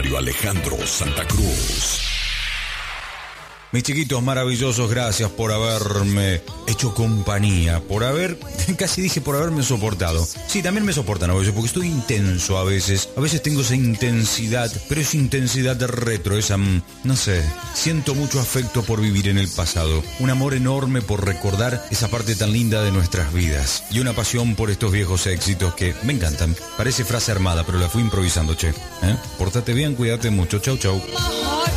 Julio Alejandro Santa Cruz. Mis chiquitos maravillosos, gracias por haberme hecho compañía, por haberme soportado. Sí, también me soportan a veces, porque estoy intenso a veces tengo esa intensidad, pero es intensidad de retro, no sé, siento mucho afecto por vivir en el pasado, un amor enorme por recordar esa parte tan linda de nuestras vidas, y una pasión por estos viejos éxitos que me encantan. Parece frase armada, pero la fui improvisando, che. Pórtate bien, cuídate mucho, chau, chau.